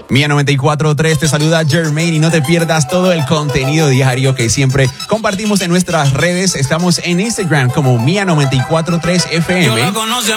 Mía 94.3 te saluda Jermaine y no te pierdas todo el contenido diario que siempre compartimos en nuestras redes. Estamos en Instagram como Mía 94.3 FM